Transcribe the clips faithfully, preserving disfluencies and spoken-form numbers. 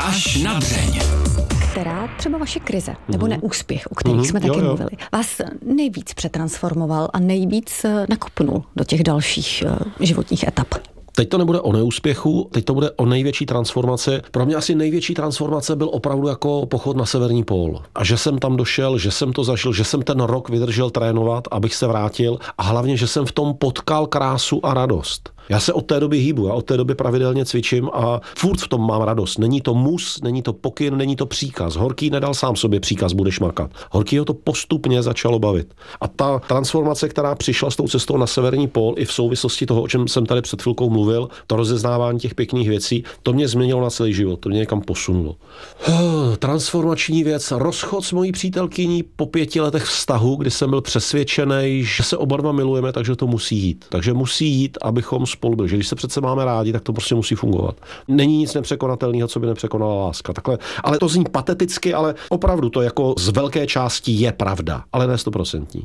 Až na dřeň. Která třeba vaše krize nebo neúspěch, o kterých Mhm, jsme taky jo, jo. mluvili, vás nejvíc přetransformoval a nejvíc nakopnul do těch dalších životních etap? Teď to nebude o neúspěchu, teď to bude o největší transformaci. Pro mě asi největší transformace byl opravdu jako pochod na severní pól. A že jsem tam došel, že jsem to zažil, že jsem ten rok vydržel trénovat, abych se vrátil a hlavně, že jsem v tom potkal krásu a radost. Já se od té doby hýbu, já od té doby pravidelně cvičím a furt v tom mám radost. Není to mus, není to pokyn, není to příkaz. Horký nedal sám sobě příkaz, budeš makat. Horkýho to postupně začalo bavit. A ta transformace, která přišla s tou cestou na severní pól i v souvislosti toho, o čem jsem tady před chvilkou mluvil, to rozeznávání těch pěkných věcí, to mě změnilo na celý život, to mě někam posunulo. Transformační věc, rozchod s mojí přítelkyní po pěti letech vztahu, kdy jsem byl přesvědčený, že se oba dva milujeme, takže to musí jít. Takže musí jít, abychom spolu byli. Že když se přece máme rádi, tak to prostě musí fungovat. Není nic nepřekonatelného, co by nepřekonala láska. Takhle, ale to zní pateticky, ale opravdu to jako z velké části je pravda, ale ne stoprocentní.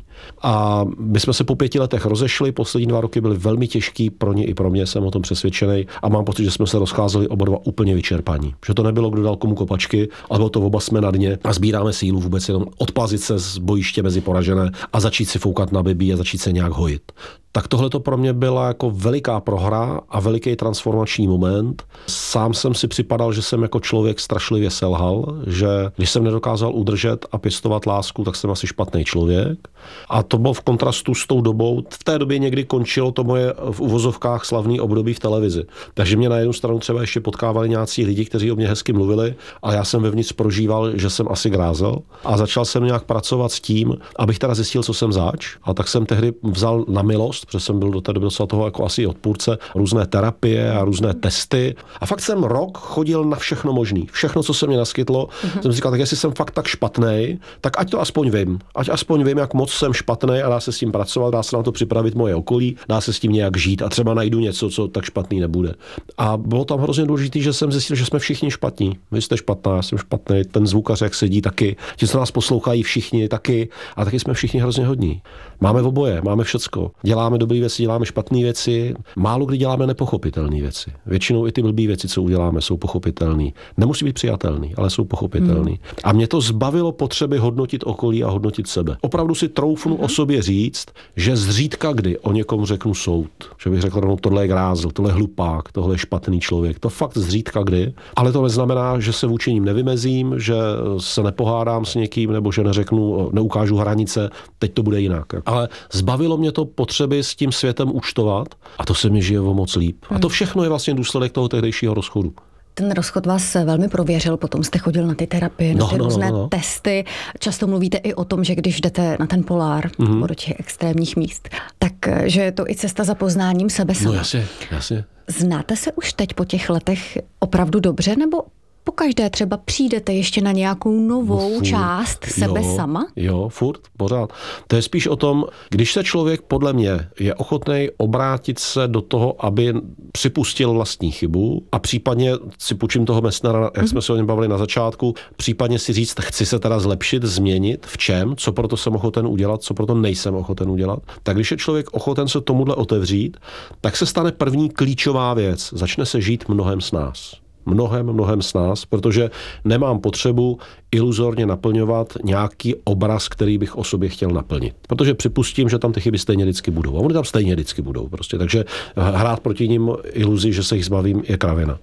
A my jsme se po pěti letech rozešli, poslední dva roky byly velmi těžký pro ně i pro mě, jsem o tom přesvědčený a mám pocit, že jsme se rozcházeli oba dva úplně vyčerpaní. Že to nebylo, kdo dal komu kopačky, ale bylo to oba jsme na dně a sbíráme sílu vůbec jenom odplazit se z bojiště mezi poražené a začít si foukat na bibí a začít se nějak hojit. Tak tohle to pro mě byla jako veliká prohra a veliký transformační moment. Sám jsem si připadal, že jsem jako člověk strašlivě selhal, že když jsem nedokázal udržet a pěstovat lásku, tak jsem asi špatný člověk. A to bylo v kontrastu s tou dobou. V té době někdy končilo to moje v uvozovkách slavný období v televizi. Takže mě na jednu stranu třeba ještě potkávali nějací lidi, kteří o mě hezky mluvili a já jsem vevnitř prožíval, že jsem asi grázel. A začal jsem nějak pracovat s tím, abych teda zjistil, co jsem zač. A tak jsem tehdy vzal na milost, protože jsem byl do té doby docela toho jako asi odpůrce, různé terapie a různé testy. A fakt jsem rok chodil na všechno možný. Všechno, co se mě naskytlo, mm-hmm. jsem si říkal, tak jestli jsem fakt tak špatnej, tak ať to aspoň vím. Ať aspoň vím, jak moc jsem špatnej a dá se s tím pracovat, dá se na to připravit moje okolí, dá se s tím nějak žít a třeba najdu něco, co tak špatný nebude. A bylo tam hrozně důležité, že jsem zjistil, že jsme všichni špatní. Vy jste špatná, já jsem špatný, ten zvukař, jak sedí, taky. Ti, co nás poslouchají, všichni taky. A taky jsme všichni hrozně hodní. Máme oboje, máme všecko. Děláme dobré věci, děláme špatné věci, málo kdy děláme nepochopitelné věci. Většinou i ty blbý věci, co uděláme, jsou pochopitelné. Nemusí být přijatelné, ale jsou pochopitelné. Hmm. A mě to zbavilo potřeby hodnotit okolí a hodnotit sebe. Opravdu si troufnu hmm. o sobě říct, že zřídka kdy o někom řeknu soud. Že bych řekl, no tohle je grázl, tohle je hlupák, tohle je špatný člověk. To fakt zřídka kdy. Ale to neznamená, že se vůči ním nevymezím, že se nepohádám s někým nebo že neřeknu, neukážu hranice, teď to bude jinak. Ale zbavilo mě to potřeby s tím světem účtovat a to se mi žije o moc líp. A to všechno je vlastně důsledek toho tehdejšího rozchodu. Ten rozchod vás velmi prověřil, potom jste chodil na ty terapie, na ty no, různé no, no. testy. Často mluvíte i o tom, že když jdete na ten polár mm-hmm. nebo do těch extrémních míst, tak že je to i cesta za poznáním sebe sama. No jasně, jasně. Znáte se už teď po těch letech opravdu dobře, nebo pokaždé třeba přijdete ještě na nějakou novou no část sebe jo, sama? Jo, furt, pořád. To je spíš o tom, když se člověk podle mě je ochotný obrátit se do toho, aby připustil vlastní chybu a případně si půjčím toho Messnera, jak mm-hmm. jsme se o něm bavili na začátku, případně si říct, chci se teda zlepšit, změnit, v čem, co proto jsem ochoten udělat, co proto nejsem ochoten udělat. Tak když je člověk ochoten se tomuhle otevřít, tak se stane první klíčová věc. Začne se žít mnohem s nás. Mnohem, mnohem s nás, protože nemám potřebu iluzorně naplňovat nějaký obraz, který bych o sobě chtěl naplnit. Protože připustím, že tam ty chyby stejně vždycky budou. A oni tam stejně vždycky budou. Prostě. Takže hrát proti nim iluzi, že se jich zbavím, je kravina.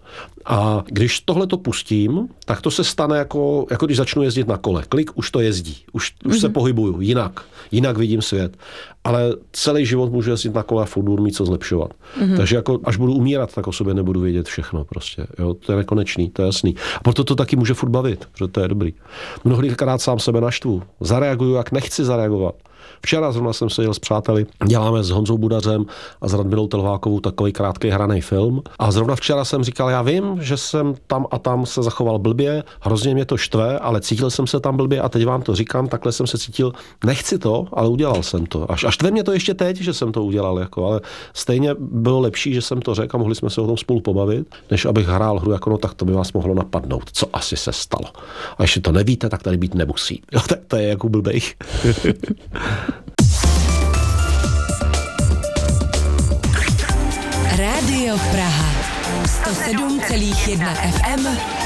A když tohle to pustím, tak to se stane jako, jako když začnu jezdit na kole. Klik, už to jezdí. Už, už mm-hmm. se pohybuju jinak. Jinak vidím svět. Ale celý život můžu jezdit na kole a furt budu mít co zlepšovat. Mm-hmm. Takže jako, až budu umírat, tak o sobě nebudu vědět všechno. Prostě. Jo, to je nekonečný, to je jasný. A proto to taky může furt bavit, protože to je dobrý. Mnohdykrát sám sebe naštvu. Zareaguju, jak nechci zareagovat. Včera zrovna jsem seděl s přáteli, děláme s Honzou Budařem a s Radmilou Telvákovou takový krátký hraný film. A zrovna včera jsem říkal, já vím, že jsem tam a tam se zachoval blbě, hrozně mě to štve, ale cítil jsem se tam blbě a teď vám to říkám, takhle jsem se cítil, nechci to, ale udělal jsem to. Až, až štve mě to ještě teď, že jsem to udělal, jako, ale stejně bylo lepší, že jsem to řekl a mohli jsme se o tom spolu pobavit, než abych hrál hru jako no, tak to by vás mohlo napadnout, co asi se stalo. A ještě to nevíte, tak tady být nemusí. Jo, tak to je jako blbejch. Rádio Praha sto sedm celá jedna ef em